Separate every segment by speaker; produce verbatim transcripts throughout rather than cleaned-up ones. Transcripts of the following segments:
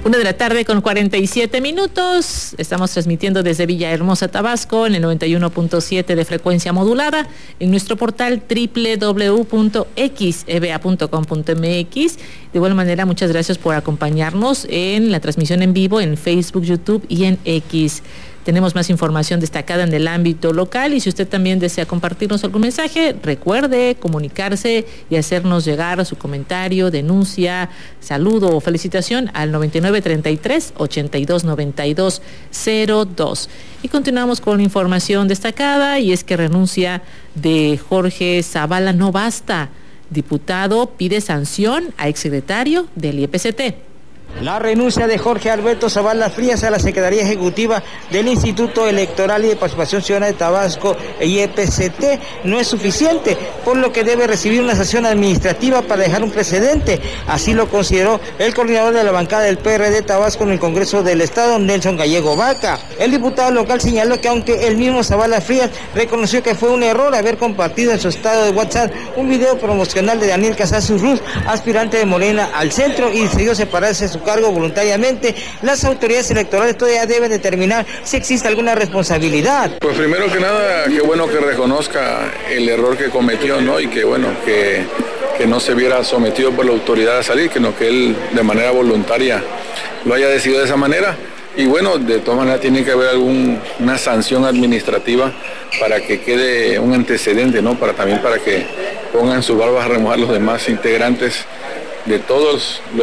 Speaker 1: Una de la tarde con cuarenta y siete minutos. Estamos transmitiendo desde Villahermosa, Tabasco, en el noventa y uno punto siete de frecuencia modulada, en nuestro portal doble u doble u doble u punto x e b a punto com punto m x. De igual manera, muchas gracias por acompañarnos en la transmisión en vivo en Facebook, YouTube y en X. Tenemos más información destacada en el ámbito local y si usted también desea compartirnos algún mensaje, recuerde comunicarse y hacernos llegar su comentario, denuncia, saludo o felicitación al noventa y nueve treinta y tres ochenta y dos noventa y dos cero dos. Y continuamos con información destacada y es que renuncia de Jorge Zavala no basta. Diputado pide sanción a exsecretario del I E P C T.
Speaker 2: La renuncia de Jorge Alberto Zavala Frías a la Secretaría Ejecutiva del Instituto Electoral y de Participación Ciudadana de Tabasco, I E P C T, no es suficiente, por lo que debe recibir una sanción administrativa para dejar un precedente. Así lo consideró el coordinador de la bancada del P R D Tabasco en el Congreso del Estado, Nelson Gallego Vaca. El diputado local señaló que aunque el mismo Zavala Frías reconoció que fue un error haber compartido en su estado de WhatsApp un video promocional de Daniel Casasus Ruz, aspirante de Morena al centro, y decidió separarse de su cargo voluntariamente, las autoridades electorales todavía deben determinar si existe alguna responsabilidad.
Speaker 3: Pues primero que nada, qué bueno que reconozca el error que cometió, ¿no? Y que bueno, que, que no se viera sometido por la autoridad a salir, sino que él de manera voluntaria lo haya decidido de esa manera. Y bueno, de todas maneras tiene que haber alguna sanción administrativa para que quede un antecedente, ¿no? Para también para que pongan sus barbas a remojar los demás integrantes de todos los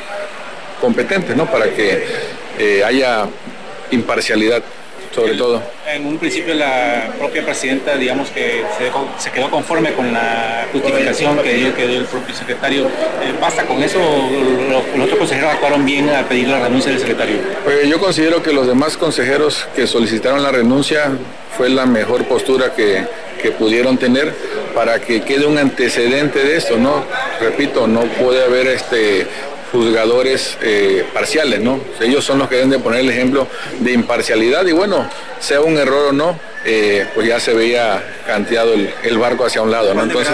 Speaker 3: competentes, ¿no? Para que eh, haya imparcialidad, sobre
Speaker 4: el,
Speaker 3: todo.
Speaker 4: En un principio la propia presidenta, digamos que se, dejó, se quedó conforme con la justificación que dio, que dio el propio secretario. Eh, ¿Basta con eso? ¿Los, los otros consejeros actuaron bien a pedir la renuncia del secretario?
Speaker 3: Pues yo considero que los demás consejeros que solicitaron la renuncia fue la mejor postura que, que pudieron tener para que quede un antecedente de esto, ¿no? Repito, no puede haber este juzgadores eh, parciales, ¿no? Ellos son los que deben de poner el ejemplo de imparcialidad y bueno, sea un error o no, eh, pues ya se veía canteado el, el barco hacia un lado, ¿no? Entonces,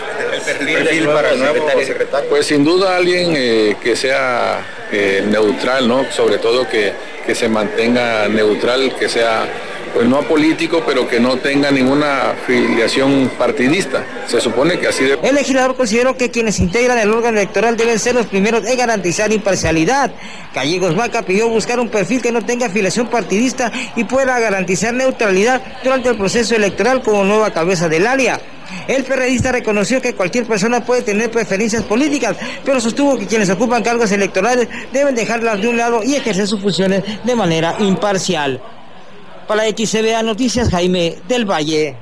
Speaker 4: el perfil para el nuevo secretario.
Speaker 3: Pues sin duda alguien eh, que sea eh, neutral, ¿no? Sobre todo que, que se mantenga neutral, que sea pues no apolítico, pero que no tenga ninguna filiación partidista. Se supone que así debe.
Speaker 2: El legislador consideró que quienes integran el órgano electoral deben ser los primeros en garantizar imparcialidad. Gallegos Vaca pidió buscar un perfil que no tenga afiliación partidista y pueda garantizar neutralidad durante el proceso electoral como nueva cabeza del área. El perredista reconoció que cualquier persona puede tener preferencias políticas, pero sostuvo que quienes ocupan cargos electorales deben dejarlas de un lado y ejercer sus funciones de manera imparcial. Para X E B A Noticias, Jaime del Valle.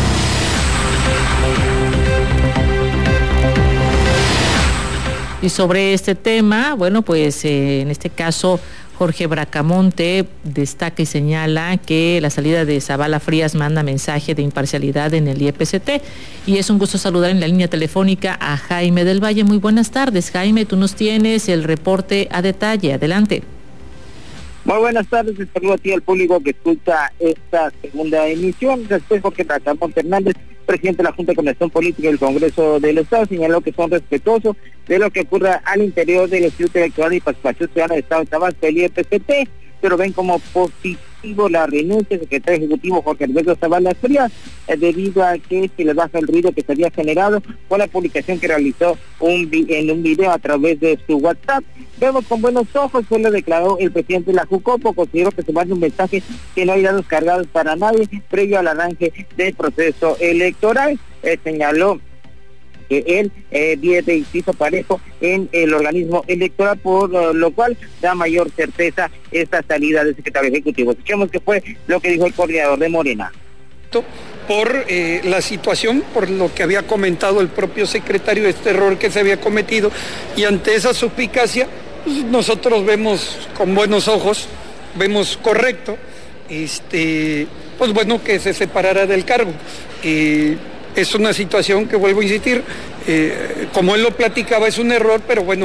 Speaker 1: Y sobre este tema, bueno, pues eh, en este caso Jorge Bracamonte destaca y señala que la salida de Zavala Frías manda mensaje de imparcialidad en el I E P C T. Y es un gusto saludar en la línea telefónica a Jaime del Valle. Muy buenas tardes, Jaime, tú nos tienes el reporte a detalle. Adelante.
Speaker 5: Muy buenas tardes, les saludo a ti al público que escucha esta segunda emisión. Después Jorge Bracamonte Hernández, presidente de la Junta de Coordinación Política del Congreso del Estado, señaló que son respetuosos de lo que ocurra al interior del Instituto Electoral y Participación Ciudadana del Estado de Tabasco, el I E P C T, pero ven como positivo la renuncia del secretario ejecutivo Jorge Alberto Zavala Frías, eh, debido a que se le baja el ruido que se había generado con la publicación que realizó un en un video a través de su WhatsApp. Vemos con buenos ojos, fue lo declaró el presidente de la Jucopo. Consideró que se manda un mensaje que no hay datos cargados para nadie previo al arranque del proceso electoral. Eh, señaló que él eh, viene y hizo parejo en el organismo electoral, por uh, lo cual da mayor certeza esta salida del secretario ejecutivo. Escuchemos qué fue lo que dijo el coordinador de Morena.
Speaker 6: Por eh, la situación, por lo que había comentado el propio secretario, este error que se había cometido, y ante esa suspicacia, pues, nosotros vemos con buenos ojos, vemos correcto, este, pues bueno, que se separara del cargo. Eh, Es una situación que, vuelvo a insistir, eh, como él lo platicaba, es un error, pero bueno,